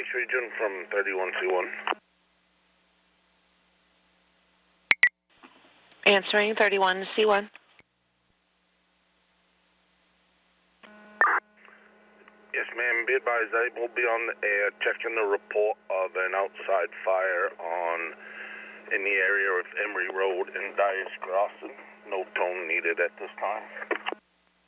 Dice Region from 31C1. Answering 31C1. Yes, ma'am. Be advised, I will be on the air checking the report of an outside fire in the area of Emery Road and Dyers Crossing. No tone needed at this time.